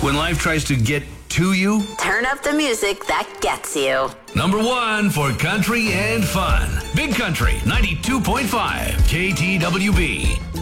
when life tries to get to you? Turn up the music that gets you. Number 1 for country and fun. Big Country 92.5 KTWB.